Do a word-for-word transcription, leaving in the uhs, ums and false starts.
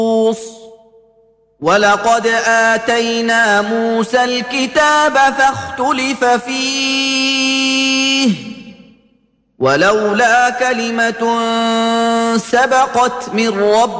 وَلَقَدْ آتَيْنَا مُوسَى الْكِتَابَ فَاخْتُلِفَ فِيهِ وَلَوْلَا كَلِمَةٌ سَبَقَتْ مِن رَّبِّكَ